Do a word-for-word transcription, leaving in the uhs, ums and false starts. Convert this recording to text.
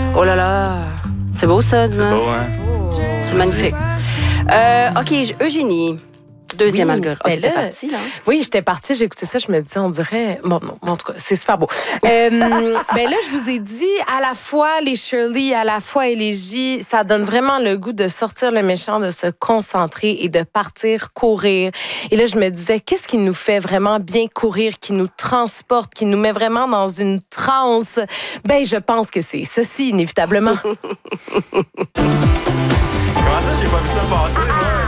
Oh là là, c'est beau ça, C'est dimanche. beau, hein? C'est magnifique. Euh, OK, Eugénie. Deuxième Oui, algorithme. Ah, ben t'étais là- partie, là? Oui, j'étais partie, j'ai écouté ça, je me disais, on dirait... Bon, non, en tout cas, c'est super beau. Euh, ben là, je vous ai dit, à la fois les Shirley, à la fois Élégie, ça donne vraiment le goût de sortir le méchant, de se concentrer et de partir courir. Et là, je me disais, qu'est-ce qui nous fait vraiment bien courir, qui nous transporte, qui nous met vraiment dans une transe? Ben, je pense que c'est ceci, inévitablement. Comment ça, j'ai pas vu ça passer, moi?